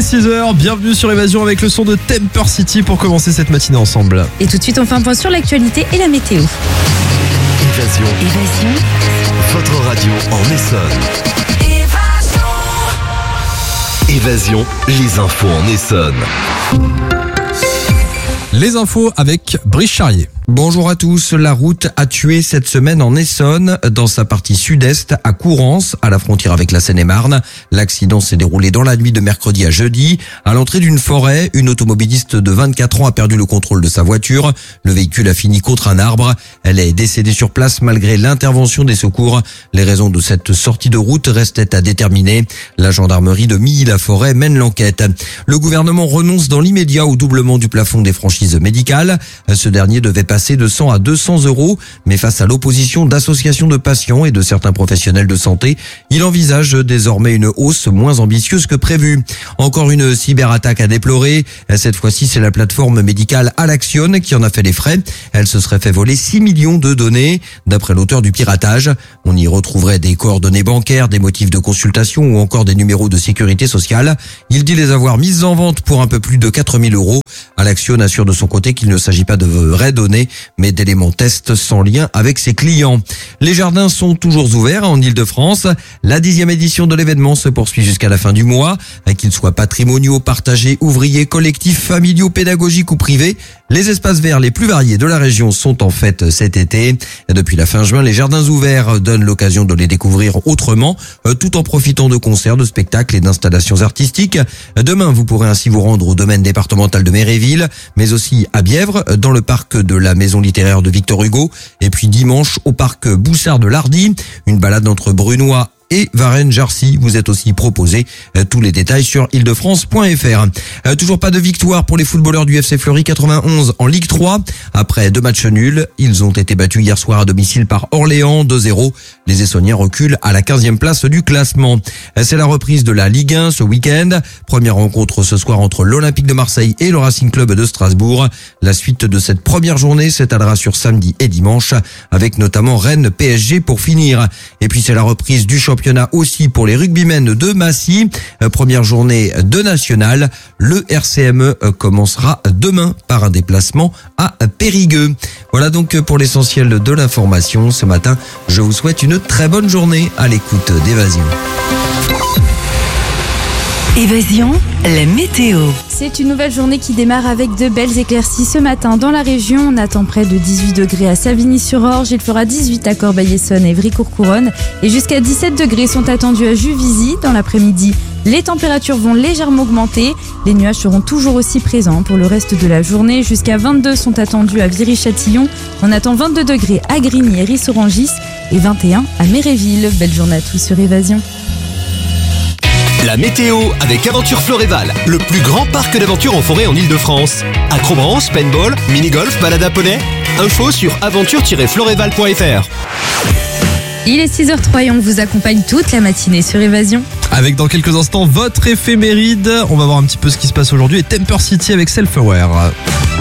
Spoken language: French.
6h, bienvenue sur Évasion avec le son de Temper City pour commencer cette matinée ensemble. Et tout de suite, on fait un point sur l'actualité et la météo. Évasion. Votre radio en Essonne. Évasion, les infos en Essonne. Les infos avec Brice Charrier. Bonjour à tous. La route a tué cette semaine en Essonne, dans sa partie sud-est, à Courance, à la frontière avec la Seine-et-Marne. L'accident s'est déroulé dans la nuit de mercredi à jeudi. À l'entrée d'une forêt, une automobiliste de 24 ans a perdu le contrôle de sa voiture. Le véhicule a fini contre un arbre. Elle est décédée sur place malgré l'intervention des secours. Les raisons de cette sortie de route restaient à déterminer. La gendarmerie de Milly-la-Forêt mène l'enquête. Le gouvernement renonce dans l'immédiat au doublement du plafond des franchises médicales. Ce dernier devait passer de 100 à 200 euros, mais face à l'opposition d'associations de patients et de certains professionnels de santé, il envisage désormais une hausse moins ambitieuse que prévu. Encore une cyberattaque à déplorer. Cette fois-ci, c'est la plateforme médicale Alaxion qui en a fait les frais. Elle se serait fait voler 6 millions de données, d'après l'auteur du piratage. On y retrouverait des coordonnées bancaires, des motifs de consultation ou encore des numéros de sécurité sociale. Il dit les avoir mises en vente pour un peu plus de 4 000 euros. Alaxion assure de son côté qu'il ne s'agit pas de vraies données, mais d'éléments tests sans lien avec ses clients. Les jardins sont toujours ouverts en Ile-de-France. La 10e édition de l'événement se poursuit jusqu'à la fin du mois. Qu'ils soient patrimoniaux, partagés, ouvriers, collectifs, familiaux, pédagogiques ou privés, les espaces verts les plus variés de la région sont en fête cet été. Depuis la fin juin, les jardins ouverts donnent l'occasion de les découvrir autrement, tout en profitant de concerts, de spectacles et d'installations artistiques. Demain, vous pourrez ainsi vous rendre au domaine départemental de Méréville, mais aussi à Bièvre, dans le parc de la Maison littéraire de Victor Hugo, et puis dimanche au parc Boussard de Lardy, une balade entre Brunois et Varennes-Jarcy vous êtes aussi proposé. Tous les détails sur ile-de-france.fr. Toujours pas de victoire pour les footballeurs du FC Fleury 91 en Ligue 3. Après 2 matchs nuls, ils ont été battus hier soir à domicile par Orléans 2-0. Les Essonniens reculent à la 15e place du classement. C'est la reprise de la Ligue 1 ce week-end. Première rencontre ce soir entre l'Olympique de Marseille et le Racing Club de Strasbourg. La suite de cette première journée s'étalera sur samedi et dimanche, avec notamment Rennes PSG pour finir. Et puis c'est la reprise du championnat aussi pour les rugbymen de Massy. Première journée de national. Le RCME commencera demain par un déplacement à Périgueux. Voilà donc pour l'essentiel de l'information. Ce matin, je vous souhaite une très bonne journée à l'écoute d'Évasion. Évasion, la météo. C'est une nouvelle journée qui démarre avec de belles éclaircies ce matin dans la région. On attend près de 18 degrés à Savigny-sur-Orge. Il fera 18 à Corbeil-Essonnes et Évry-Courcouronnes. Et jusqu'à 17 degrés sont attendus à Juvisy dans l'après-midi. Les températures vont légèrement augmenter. Les nuages seront toujours aussi présents pour le reste de la journée. Jusqu'à 22 sont attendus à Viry-Châtillon. On attend 22 degrés à Grigny et Ris-Orangis et 21 à Méréville. Belle journée à tous sur Évasion. La météo avec Aventure Floréval, le plus grand parc d'aventure en forêt en Ile-de-France. Acrobranche, paintball, mini-golf, balade à poney. Info sur aventure-floréval.fr. Il est 6h03 et on vous accompagne toute la matinée sur Évasion. Avec dans quelques instants votre éphéméride. On va voir un petit peu ce qui se passe aujourd'hui et Temper City avec Self-Aware.